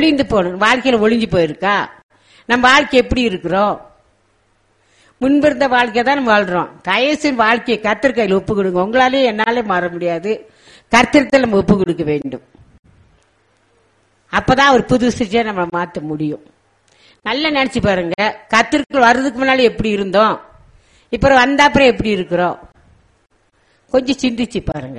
ஒளிந்து போகணும். வாழ்க்கையில ஒளிஞ்சு போயிருக்கா? நம்ம வாழ்க்கை எப்படி இருக்கிறோம்? முன்பிருந்த வாழ்க்கை தான் நம்ம வாழ்றோம். தயசின் வாழ்க்கையை கர்த்தர் கையில் ஒப்பு கொடுங்க. உங்களாலே என்னாலே மாற முடியாது. கர்த்தரிடத்தில் நம்ம ஒப்பு கொடுக்க வேண்டும். அப்பதான் ஒரு புது சிருஷ்டியா நம்ம மாற்ற முடியும். நல்லா நினைச்சு பாருங்க, கர்த்தருக்கு வர்றதுக்கு முன்னால எப்படி இருந்தோம், இப்ப வந்த அப்புறம் எப்படி இருக்கிறோம்? கொஞ்சம் சிந்திச்சு பாருங்க.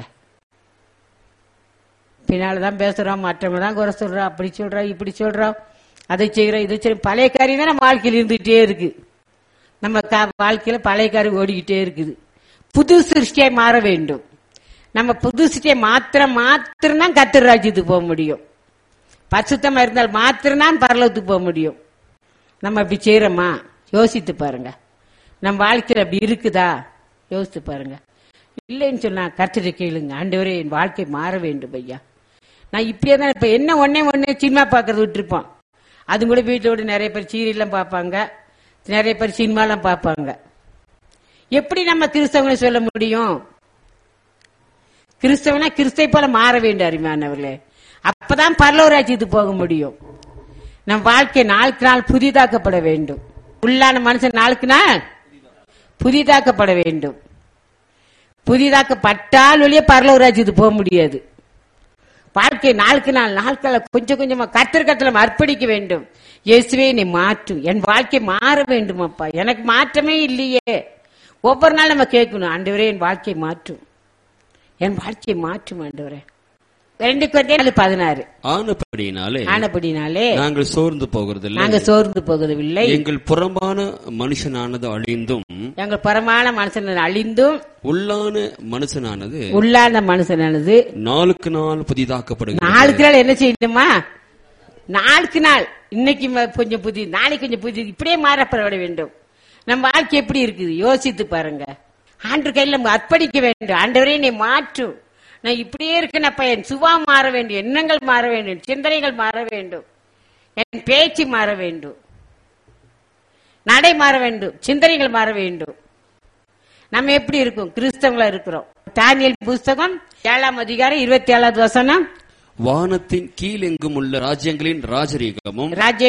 பின்னால்தான் பேசுறோம், மற்றவங்க தான் குறை சொல்றோம், அப்படி சொல்றோம், இப்படி சொல்றோம், அதை செய்யறோம், இதை செய்யறோம். பழைய காரியம் தான் நம்ம வாழ்க்கையில் இருந்துகிட்டே இருக்கு. நம்ம வாழ்க்கையில பழைய காரியம் ஓடிக்கிட்டே இருக்குது. புது சிருஷ்டியாய் மாற வேண்டும். நம்ம புது சிருஷ்டியை மாத்திரம்தான் கர்த்தர் ராஜ்யத்துக்கு போக முடியும். பரிசுத்தமா இருந்தால் மாத்திரம்தான் பரலோகத்துக்கு போக முடியும். நம்ம அப்படி செய்யறோமா? யோசித்து பாருங்க. நம்ம வாழ்க்கையில் அப்படி இருக்குதா? யோசித்து பாருங்க. இல்லைன்னு சொன்னா கர்த்தரை கேளுங்க. ஆண்டவரே, என் வாழ்க்கை மாற வேண்டும் ஐயா. நான் இப்படியே தான் இப்ப என்ன ஒன்னே சினிமா பாக்குறது விட்டுருப்போம். அது கூட வீட்டோட நிறைய பேர் சீரியல்லாம் பார்ப்பாங்க, நிறைய பேர் சினிமாலாம் பார்ப்பாங்க. எப்படி நம்ம கிறிஸ்தவனை சொல்ல முடியும்? கிறிஸ்தவனா கிறிஸ்தை போல மாற வேண்டும் அருமையானவர்களே. அப்பதான் பரலோக ராஜ்யத்துக்கு போக முடியும். நம் வாழ்க்கை நாளுக்கு நாள் புதிதாக்கப்பட வேண்டும். உள்ளான மனுஷன் நாளுக்கு நாள் புதிதாக்கப்பட வேண்டும். புதிதாக்கப்பட்டால் ஒழிய பரலோக ராஜ்யத்துக்கு போக முடியாது. வாழ்க்கை நாளுக்கு நாட்களை கொஞ்சம் கொஞ்சமா கர்த்தரிடத்தில் அர்ப்பணிக்க வேண்டும். இயேசுவே, நீ மாற்றும், என் வாழ்க்கை மாற வேண்டும் அப்பா. எனக்கு மாற்றமே இல்லையே. ஒவ்வொரு நாள் நம்ம கேட்கணும், ஆண்டவரே என் வாழ்க்கை மாற்றும், என் வாழ்க்கையை மாற்றும் ஆண்டவரே. 2 Corinthians 4:16. ஆனபடினாலே நாங்கள் சோர்ந்து போகிறதில்லை. எங்கள் புறம்பான மனுஷனானது அழிந்தும், எங்கள் புறமான மனுஷன் அழிந்தும், உள்ளான மனுஷனானது நாளுக்கு நாள் புதிதாக்கப்படுகிறது. நாளுக்கு நாள் என்ன செய்யணுமா? நாளுக்கு நாள், இன்னைக்கு கொஞ்சம் புதிய, நாளைக்கு கொஞ்சம் புதிய, இப்படியே மாறப்பட வேண்டும். நம்ம வாழ்க்கை எப்படி இருக்குது யோசித்து பாருங்க. ஆண்டவர் கையில் நம்ம அர்ப்பணிக்க வேண்டும். ஆண்டவரே, நீ மாற்றும், நான் இப்படியே இருக்கேனப்பா, என் சுபாவம் மாற வேண்டும், எண்ணங்கள் மாற வேண்டும், சிந்தனைகள் மாற வேண்டும், என் பேச்சு மாற வேண்டும், நடை மாற வேண்டும், சிந்தனைகள் மாற வேண்டும். நம்ம எப்படி இருக்கும்? கிறிஸ்தவங்களா இருக்கிறோம். தானியேல் புஸ்தகம் 7ஆம் அதிகாரம் 27வது வசனம். வானத்தின் கீழ் எங்கும் உள்ள ராஜ்யங்களின் ராஜரீகமும்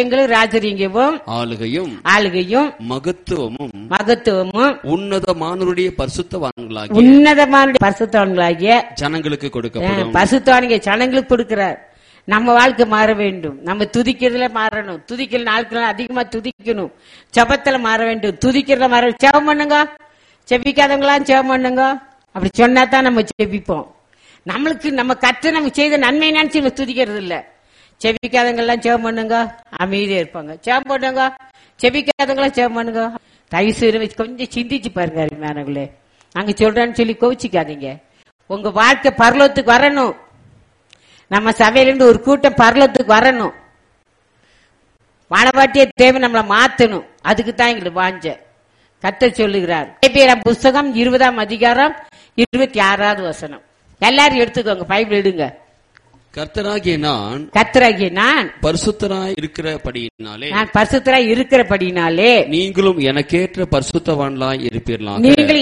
ஆளுகையும் மகத்துவமும் உன்னதமானவருடைய பரிசுத்தவான்களாகிய ஜனங்களுக்கு கொடுக்கப்படும். பரிசுத்தவான்கள் ஜனங்களுக்கு கொடுக்கிறார். நம்ம வாழ்க்கை மாற வேண்டும். நம்ம துதிக்கிறதுல மாறணும். துதிக்கிற நாட்கள் அதிகமா துதிக்கணும். ஜெபத்துல மாற வேண்டும். துதிக்கிறதுல மாற, ஜெபம் பண்ணுங்க. செபிக்காதவங்களா ஜெபம் பண்ணுங்க. அப்படி சொன்னா தான் நம்ம செபிப்போம். நம்மளுக்கு நம்ம கற்று நம்ம செய்த நன்மை நினைச்சு நம்ம துதிக்கிறது இல்ல. செபிக்காதவங்கெல்லாம் ஜெபம் பண்ணுங்க, அமைதியா இருப்பாங்க. ஜெபம் பண்ணுங்க. செபிக்காதவங்களா ஜெபம் பண்ணுங்க. தயவு கொஞ்சம் சிந்திச்சு பாருங்க அருமையானவர்களே. அங்க சொல்றேன்னு சொல்லி கோவிச்சுக்காதீங்க. உங்க வாழ்க்கை பரலோகத்துக்கு வரணும். நம்ம சபையிலிருந்து ஒரு கூட்டம் பரலோகத்துக்கு வரணும். வானவாட்டிய தேவை நம்மளை மாத்தணும். அதுக்கு தான் எங்களுக்கு வாஞ்ச. கர்த்தர் சொல்லுகிறார். புஸ்தகம் 20ஆம் அதிகாரம் 26வது வசனம். எல்லாரும் எடுத்துக்கோங்க, பைபிள் எடுங்க. கர்த்தராகிய நான் பரிசுத்தராய் இருக்கிறபடியினாலே நீங்களும் எனக்கேற்ற பரிசுத்தவான்களாய் இருப்பீர்களாக.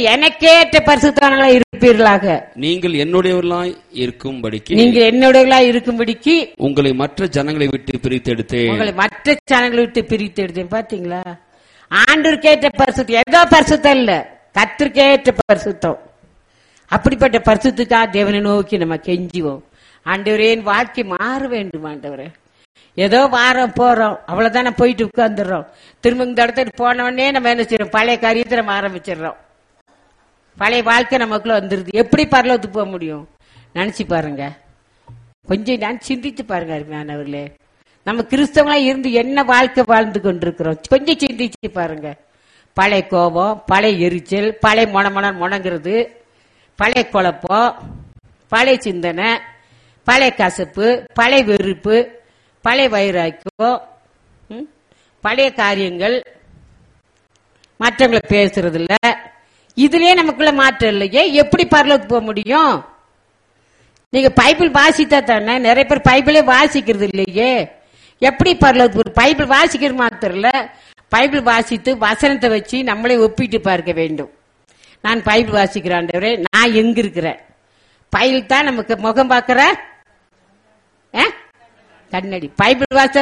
நீங்கள் என்னுடையவர்களாய் இருக்கும்படிக்கு உங்களை மற்ற ஜனங்களை விட்டு பிரித்தெடுத்தேன். பாத்தீங்களா? ஆண்டவருக்கேற்ற பரிசுத்தம், ஏதோ பரிசுத்தம் இல்ல, கர்த்தருக்கேற்ற பரிசுத்தம். அப்படிப்பட்ட பரிசுத்தத்துக்காக தேவனை நோக்கி நம்ம கெஞ்சுவோம். ஆண்டவரே, என் வாழ்க்கை மாற வேண்டும் ஆண்டவரே. ஏதோ வாரம் போறோம், அவ்வளவுதான், போயிட்டு உட்கார்ந்துடுறோம். திரும்ப இந்த இடத்துக்கு போனவொடனே நம்ம என்ன செய்யறோம்? பழைய காரியத்தை நம்ம ஆரம்பிச்சிடறோம். பழைய வாழ்க்கை நமக்குள்ள வந்துருது. எப்படி பரலோகத்துக்கு போக முடியும்? நினைச்சு பாருங்க. கொஞ்சம் சிந்தித்து பாருங்க அருமையானவர்களே. நம்ம கிறிஸ்தவங்களா இருந்து என்ன வாழ்க்கை வாழ்ந்து கொண்டிருக்கிறோம்? கொஞ்சம் சிந்திச்சு பாருங்க. பழைய கோபம், பழைய எரிச்சல், பழைய முணங்கிறது, பழைய குழப்பம், பழைய சிந்தனை, பழைய கசப்பு, பழைய வெறுப்பு, பழைய வைராக்கியம், பழைய காரியங்கள், மற்றவங்களை பேசுறது இல்ல. இதுலயே நமக்குள்ள மாற்றம் இல்லையே. எப்படி பரலோகத்துக்கு போக முடியும்? நீங்க பைபிள் வாசித்தா தானே. நிறைய பேர் பைபிளே வாசிக்கிறது இல்லையே. எப்படி பரலோகத்துக்கு? பைபிள் வாசிக்கிறது மாத்திரம் இல்ல, பைபிள் வாசித்து வசனத்தை வச்சு நம்மளே ஒப்பிட்டு பார்க்க வேண்டும். நான் பைபிள் வாசிக்கிறேன் ஆண்டவரே, நான் எங்க இருக்கிறேன்? பைபிள் தான் நமக்கு முகம் பார்க்கிற கண்ணடி. பைபிள் வாச